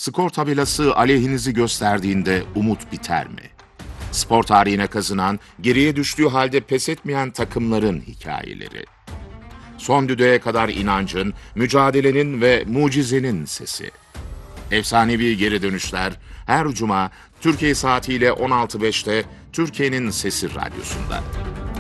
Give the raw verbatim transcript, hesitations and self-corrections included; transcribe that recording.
Skor tabelası aleyhinizi gösterdiğinde umut biter mi? Spor tarihine kazınan, geriye düştüğü halde pes etmeyen takımların hikayeleri. Son düdüğe kadar inancın, mücadelenin ve mucizenin sesi. Efsanevi geri dönüşler her cuma Türkiye saatiyle on altı beşte Türkiye'nin Sesi Radyosu'nda.